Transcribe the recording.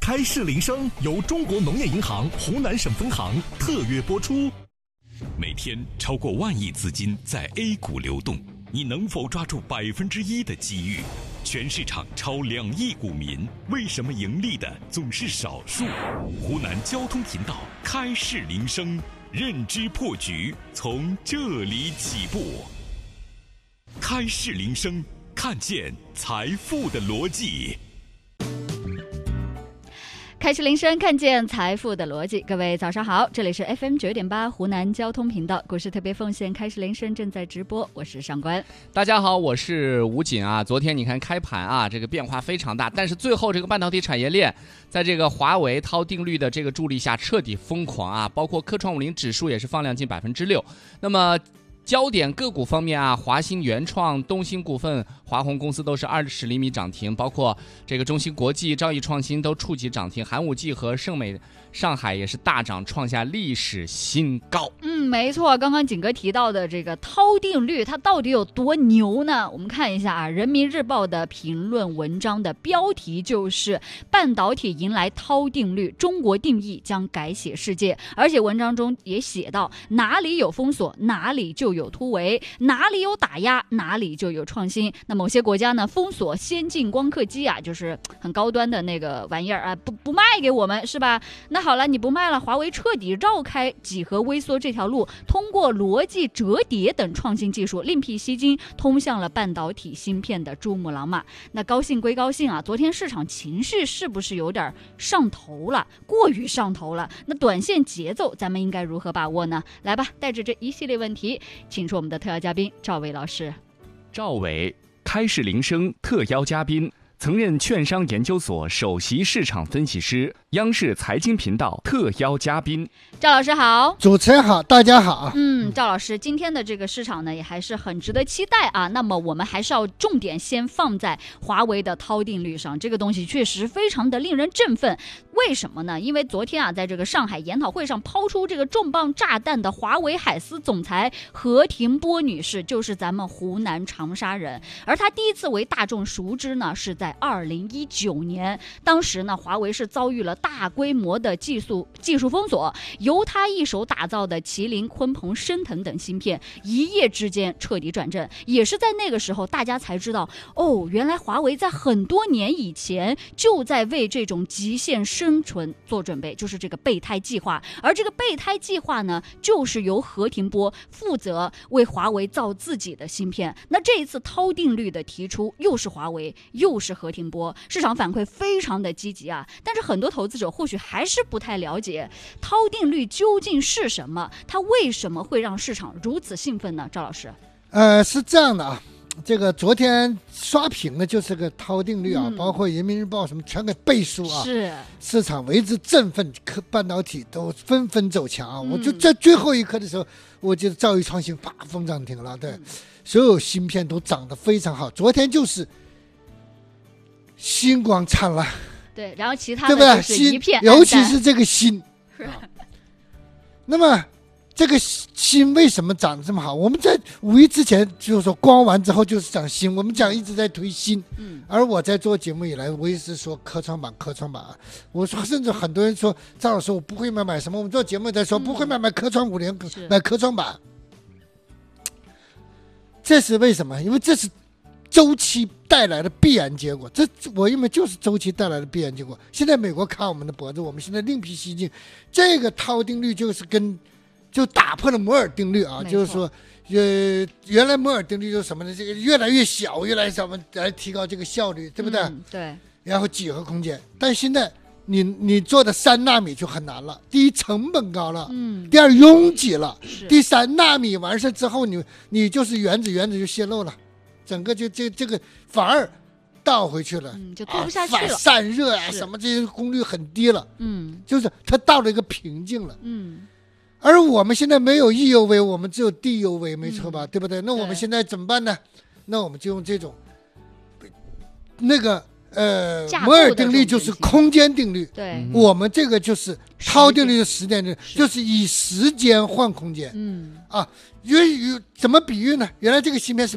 开市铃声由中国农业银行湖南省分行特约播出。每天超过万亿资金在 A 股流动，你能否抓住1%的机遇？全市场超2亿股民，为什么盈利的总是少数？湖南交通频道开市铃声，认知破局从这里起步。开市铃声，看见财富的逻辑。 开市铃声，看见财富的逻辑。各位早上好，这里是 FM 9.8湖南交通频道股市特别奉献开市铃声正在直播，我是上官。 大家好，我是吴锦啊。昨天你看开盘啊，这个变化非常大，但是最后这个半导体产业链在这个华为韬定律的这个助力下彻底疯狂啊，包括科创50指数也是放量近6%。那么焦点个股方面啊，华兴原创、东兴股份、华虹公司都是20厘米涨停，包括这个中芯国际、兆易创新都触及涨停，寒武纪和盛美上海也是大涨，创下历史新高。 没错，刚刚景哥提到的这个韬定律，它到底有多牛呢？我们看一下啊，人民日报的评论文章的标题就是半导体迎来韬定律，中国定义将改写世界。而且文章中也写到，哪里有封锁，哪里就有突围，哪里有打压，哪里就有创新。那某些国家呢，封锁先进光刻机啊，就是很高端的那个玩意儿啊，不卖给我们是吧？那好了，你不卖了，华为彻底绕开几何微缩这条路，通过逻辑折叠等创新技术，另辟蹊径，通向了半导体芯片的珠穆朗玛。那高兴归高兴啊，昨天市场情绪是不是有点上头了，过于上头了？那短线节奏咱们应该如何把握呢？来吧，带着这一系列问题，请出我们的特邀嘉宾赵伟老师。 赵伟，开市铃声特邀嘉宾，曾任券商研究所首席市场分析师，央视财经频道特邀嘉宾。 赵老师好。 主持人好，大家好。 赵老师，今天的这个市场呢，也还是很值得期待啊。那么我们还是要重点先放在华为的韬定律上，这个东西确实非常的令人振奋。为什么呢？因为昨天啊，在这个上海研讨会上抛出这个重磅炸弹的华为海思总裁何庭波女士，就是咱们湖南长沙人，而她第一次为大众熟知呢，是在2019年，当时呢，华为是遭遇了大规模的技术封锁，由他一手打造的麒麟、鲲鹏、升腾等芯片，一夜之间彻底转正。也是在那个时候，大家才知道，原来华为在很多年以前就在为这种极限生存做准备，就是这个备胎计划。而这个备胎计划呢，就是由何庭波负责为华为造自己的芯片。那这一次韬定律的提出，又是华为，又是何庭波，市场反馈非常的积极啊。但是很多投资者或许还是不太了解韬定律究竟是什么，它为什么会让市场如此兴奋呢？赵老师， 是这样的啊，这个昨天刷屏的就是个韬定律啊，包括人民日报什么全给背书啊， 是市场为之振奋，半导体都纷纷走强啊。我就在最后一刻的时候，我觉得兆易创新啪封涨停了，对，所有芯片都涨得非常好。昨天就是星光灿烂， 对，然后其他的就是一片暗淡， 尤其是这个锌那么这个锌为什么涨得这么好？我们在5一之前就是说光完之后就是涨锌，我们一直在推锌。而我在做节目以来，我一直说科创板。我说甚至很多人说赵老师我不会买什么，我们做节目在说不会买科创50，买科创板。这是为什么？因为这是周期带来的必然结果，我认为就是周期带来的必然结果。现在美国卡我们的脖子，我们现在另辟蹊径。这个韬定律就打破了摩尔定律啊，就是说，原来摩尔定律就是什么呢？这个越来越小，越来越小，来提高这个效率，对不对？ 对。 然后几何空间，但现在你做的3纳米就很难了。第一，成本高了；第二，拥挤了；第三，纳米完事之后，你就是原子就泄露了。整个就这个反而倒回去了， 就做不下去了， 反散热啊什么这些功率很低了，就是它到了一个瓶颈了，而我们现在没有 EUV， 我们只有 DUV， 没错吧？对不对？那我们现在怎么办呢？那我们就用这种那个摩尔定律就是空间定律， 对， 我们这个就是韬定律的时间定律，就是以时间换空间，怎么比喻呢？原来这个芯片是